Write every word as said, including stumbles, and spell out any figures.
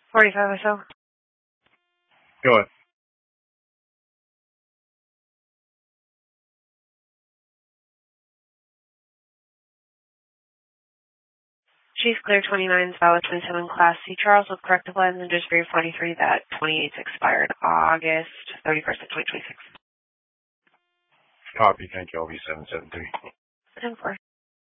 forty-five or so. Go ahead. Chief Clear twenty-nine, valid twenty-seven, Class C. Charles with corrective lens and just for forty-three, that twenty-eight's expired August thirty-first of twenty twenty-six. Copy. Thank you. L V seven seven three. ten four.